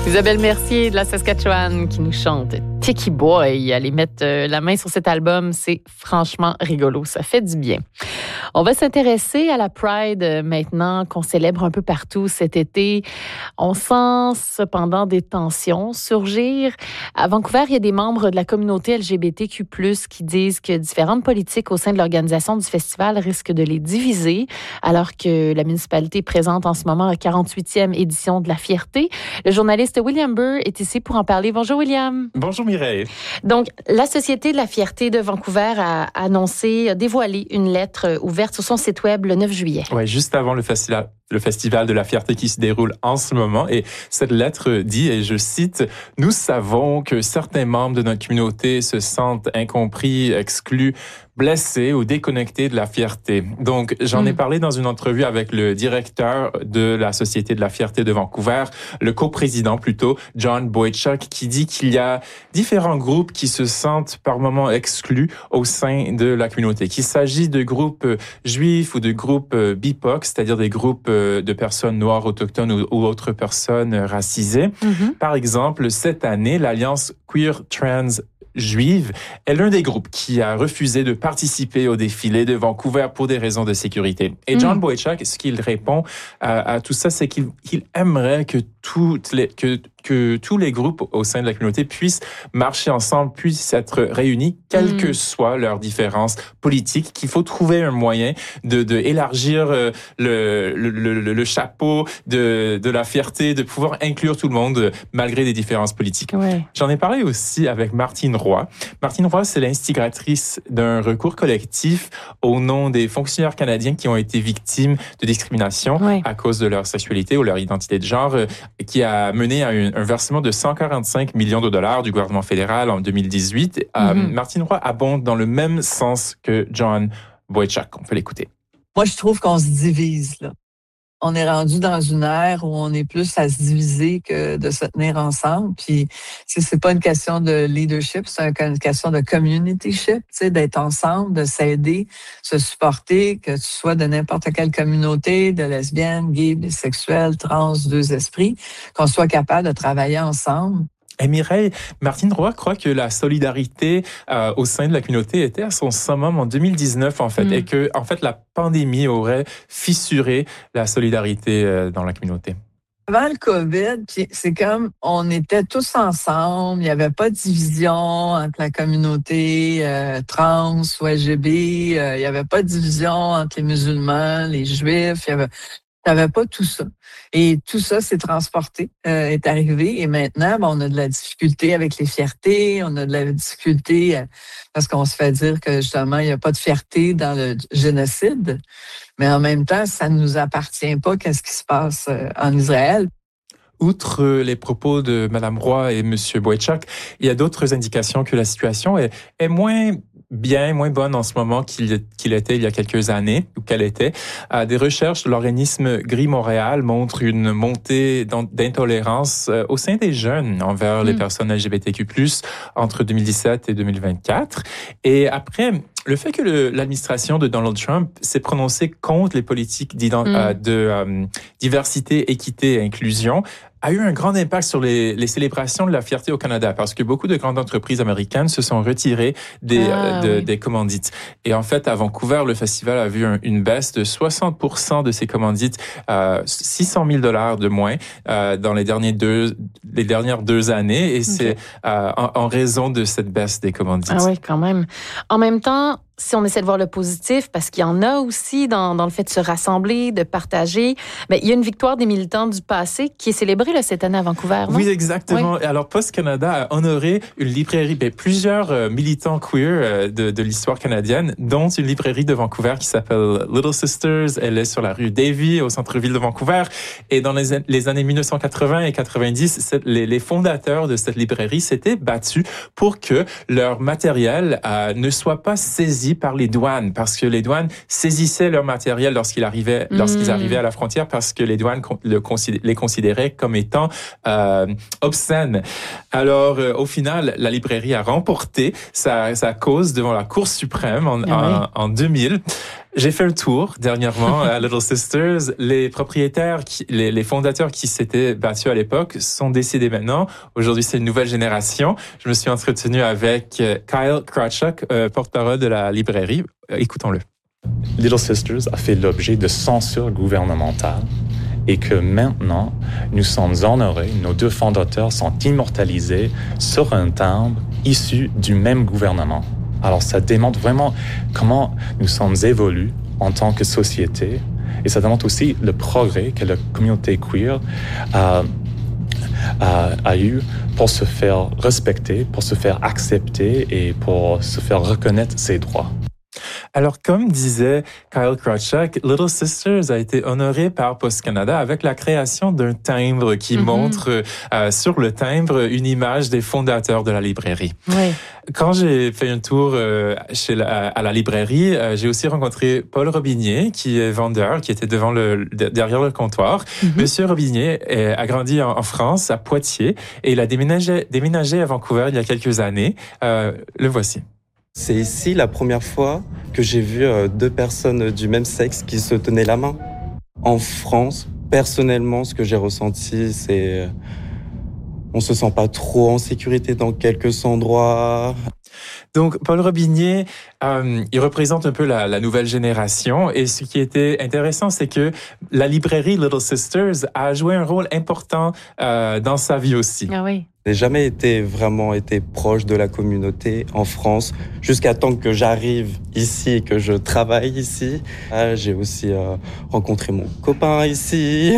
Isabelle Mercier de la Saskatchewan qui nous chante Tiki Boy. Allez mettre la main sur cet album, c'est franchement rigolo, ça fait du bien. On va s'intéresser à la Pride maintenant qu'on célèbre un peu partout cet été. On sent cependant des tensions surgir. À Vancouver, il y a des membres de la communauté LGBTQ+, qui disent que différentes politiques au sein de l'organisation du festival risquent de les diviser, alors que la municipalité présente en ce moment la 48e édition de la Fierté. Le journaliste William Burr est ici pour en parler. Bonjour William. Bonjour Mireille. Donc, la Société de la Fierté de Vancouver a dévoilé une lettre ouverte sur son site web le 9 juillet. Oui, juste avant le Festival de la Fierté qui se déroule en ce moment. Et cette lettre dit, et je cite, « Nous savons que certains membres de notre communauté se sentent incompris, exclus, blessés ou déconnectés de la fierté. » Donc, j'en ai parlé dans une entrevue avec le directeur de la Société de la Fierté de Vancouver, le coprésident plutôt, John Boychuk, qui dit qu'il y a différents groupes qui se sentent par moments exclus au sein de la communauté. Qu'il s'agit de groupes juifs ou de groupes BIPOC, c'est-à-dire des groupes de personnes noires, autochtones ou autres personnes racisées. Par exemple, cette année, l'Alliance Queer Trans Juive est l'un des groupes qui a refusé de participer au défilé de Vancouver pour des raisons de sécurité. Et John Boychuk, ce qu'il répond à tout ça, c'est qu'il aimerait que tous les groupes au sein de la communauté puissent marcher ensemble, puissent être réunis, quelles que soient leurs différences politiques, qu'il faut trouver un moyen de élargir le chapeau de la fierté, de pouvoir inclure tout le monde malgré des différences politiques. Ouais. J'en ai parlé aussi avec Martine Roy. Martine Roy, c'est l'instigatrice d'un recours collectif au nom des fonctionnaires canadiens qui ont été victimes de discrimination à cause de leur sexualité ou leur identité de genre, qui a mené à un versement de 145 millions de dollars du gouvernement fédéral en 2018. Martine Roy abonde dans le même sens que John Boychuk. On peut l'écouter. Moi, je trouve qu'on se divise, là. On est rendu dans une ère où on est plus à se diviser que de se tenir ensemble. Puis, c'est pas une question de leadership, c'est une question de communityship, tu sais, d'être ensemble, de s'aider, se supporter, que tu sois de n'importe quelle communauté, de lesbiennes, gays, bisexuels, trans, deux esprits, qu'on soit capable de travailler ensemble. Et Mireille, Martine Roy croit que la solidarité au sein de la communauté était à son summum en 2019, en fait, et que, en fait, la pandémie aurait fissuré la solidarité dans la communauté. Avant le COVID, c'est comme on était tous ensemble, il n'y avait pas de division entre la communauté trans ou LGB, il n'y avait pas de division entre les musulmans, les juifs, il n'y avait pas tout ça. Et tout ça s'est transporté, est arrivé. Et maintenant, on a de la difficulté avec les fiertés. On a de la difficulté parce qu'on se fait dire que, justement, il n'y a pas de fierté dans le génocide. Mais en même temps, ça ne nous appartient pas qu'est-ce qui se passe en Israël. Outre les propos de Mme Roy et M. Boychuk, il y a d'autres indications que la situation est moins bonne en ce moment qu'il était il y a quelques années, ou qu'elle était. Des recherches de l'organisme Gris Montréal montrent une montée d'intolérance au sein des jeunes envers les personnes LGBTQ+, entre 2017 et 2024. Et après, le fait que l'administration de Donald Trump s'est prononcée contre les politiques de diversité, équité et inclusion a eu un grand impact sur les célébrations de la fierté au Canada, parce que beaucoup de grandes entreprises américaines se sont retirées des commandites. Et en fait, à Vancouver, le festival a vu une baisse de 60% de ses commandites, 600 000 $ de moins dans les dernières 2 années, et c'est en raison de cette baisse des commandites. Ah oui, quand même. En même temps, si on essaie de voir le positif, parce qu'il y en a aussi dans le fait de se rassembler, de partager, mais il y a une victoire des militants du passé qui est célébrée là, cette année à Vancouver, non? Oui, exactement. Oui. Alors, Post Canada a honoré une librairie, plusieurs militants queer de l'histoire canadienne, dont une librairie de Vancouver qui s'appelle Little Sisters. Elle est sur la rue Davie, au centre-ville de Vancouver. Et dans les années 1980 et 90, les fondateurs de cette librairie s'étaient battus pour que leur matériel ne soit pas saisi par les douanes, parce que les douanes saisissaient leur matériel lorsqu'ils arrivaient à la frontière, parce que les douanes les considéraient comme étant obscènes. Alors, au final, la librairie a remporté sa cause devant la Cour suprême en 2000. J'ai fait le tour dernièrement à Little Sisters. Les propriétaires, les fondateurs qui s'étaient battus à l'époque sont décédés maintenant. Aujourd'hui, c'est une nouvelle génération. Je me suis entretenu avec Kyle Krawchuk, porte-parole de la librairie. Écoutons-le. Little Sisters a fait l'objet de censure gouvernementale et que maintenant, nous sommes honorés, nos 2 fondateurs sont immortalisés sur un timbre issu du même gouvernement. Alors, ça démontre vraiment comment nous sommes évolués en tant que société et ça démontre aussi le progrès que la communauté queer a eu pour se faire respecter, pour se faire accepter et pour se faire reconnaître ses droits. Alors, comme disait Kyle Krawchuk, Little Sisters a été honoré par Post Canada avec la création d'un timbre qui montre sur le timbre une image des fondateurs de la librairie. Oui. Quand j'ai fait un tour à la librairie, j'ai aussi rencontré Paul Robinier, qui est vendeur, qui était derrière le comptoir. Monsieur Robinier a grandi en France, à Poitiers, et il a déménagé à Vancouver il y a quelques années. Le voici. C'est ici la première fois que j'ai vu 2 personnes du même sexe qui se tenaient la main. En France, personnellement, ce que j'ai ressenti, c'est on se sent pas trop en sécurité dans quelques endroits. Donc, Paul Robinier, il représente un peu la nouvelle génération. Et ce qui était intéressant, c'est que la librairie Little Sisters a joué un rôle important dans sa vie aussi. Ah oui. J'ai jamais vraiment été proche de la communauté en France jusqu'à temps que j'arrive ici et que je travaille ici. J'ai aussi rencontré mon copain ici.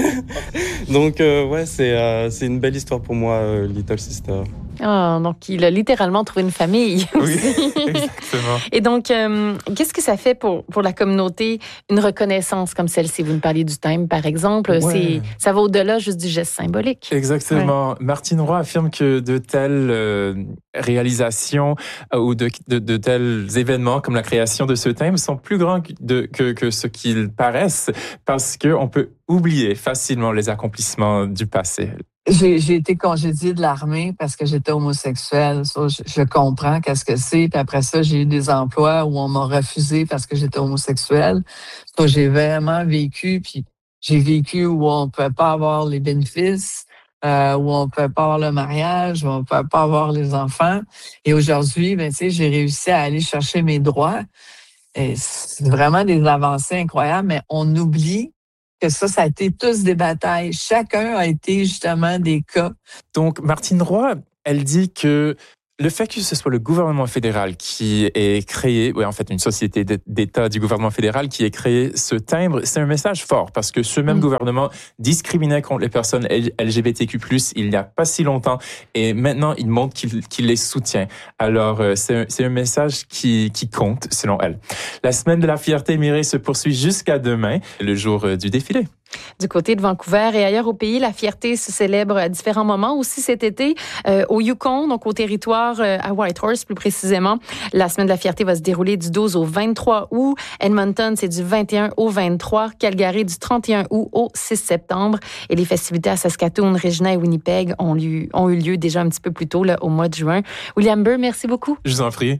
Donc ouais, c'est une belle histoire pour moi, Little Sister. Oh, donc il a littéralement trouvé une famille. Oui, exactement. Et donc, qu'est-ce que ça fait pour la communauté, une reconnaissance comme celle-ci? Vous nous parliez du thème, par exemple. Ouais. Ça va au-delà juste du geste symbolique. Exactement. Ouais. Martine Roy affirme que de telles réalisations ou de tels événements comme la création de ce thème sont plus grands que ce qu'ils paraissent parce qu'on peut oublier facilement les accomplissements du passé. J'ai été congédiée de l'armée parce que j'étais homosexuelle. Ça, je comprends qu'est-ce que c'est. Puis après ça, j'ai eu des emplois où on m'a refusé parce que j'étais homosexuelle. Ça, j'ai vraiment vécu. Puis j'ai vécu où on ne pouvait pas avoir les bénéfices, où on ne pouvait pas avoir le mariage, où on ne pouvait pas avoir les enfants. Et aujourd'hui, ben, tu sais, j'ai réussi à aller chercher mes droits. Et c'est vraiment des avancées incroyables, mais on oublie que ça a été tous des batailles. Chacun a été justement des cas. Donc, Martine Roy, elle dit que le fait que ce soit le gouvernement fédéral qui ait créé, en fait, une société d'État du gouvernement fédéral qui ait créé ce timbre, c'est un message fort parce que ce même gouvernement discriminait contre les personnes LGBTQ+, il n'y a pas si longtemps et maintenant, il montre qu'il les soutient. Alors, c'est un message qui compte, selon elle. La semaine de la fierté Mireille se poursuit jusqu'à demain, le jour du défilé. Du côté de Vancouver et ailleurs au pays, la fierté se célèbre à différents moments. Aussi cet été, au Yukon, donc au territoire à Whitehorse plus précisément. La semaine de la fierté va se dérouler du 12 au 23 août. Edmonton, c'est du 21 au 23. Calgary, du 31 août au 6 septembre. Et les festivités à Saskatoon, Regina et Winnipeg ont eu lieu déjà un petit peu plus tôt, là, au mois de juin. William Burr, merci beaucoup. Je vous en prie.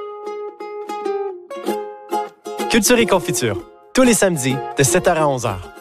Culture et confiture, tous les samedis de 7h à 11h.